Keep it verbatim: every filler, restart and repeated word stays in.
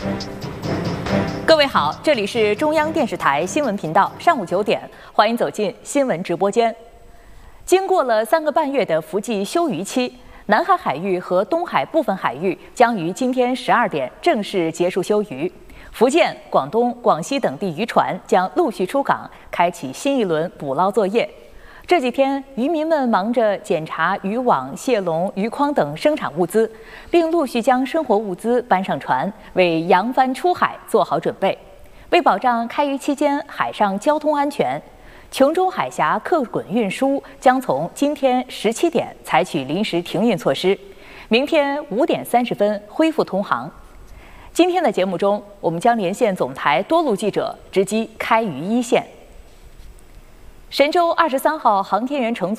各位好，这里是中央电视台新闻频道，上午九点，欢迎走进新闻直播间。经过了三个半月的伏季休渔期，南海海域和东海部分海域将于今天十二点正式结束休渔。福建、广东、广西等地渔船将陆续出港，开启新一轮捕捞作业。这几天，渔民们忙着检查渔网、蟹笼、鱼筐等生产物资，并陆续将生活物资搬上船，为扬帆出海做好准备。为保障开渔期间海上交通安全，琼州海峡客滚运输将从今天十七点采取临时停运措施，明天五点三十分恢复通航。今天的节目中，我们将连线总台多路记者，直击开渔一线。神舟二十三号航天员乘组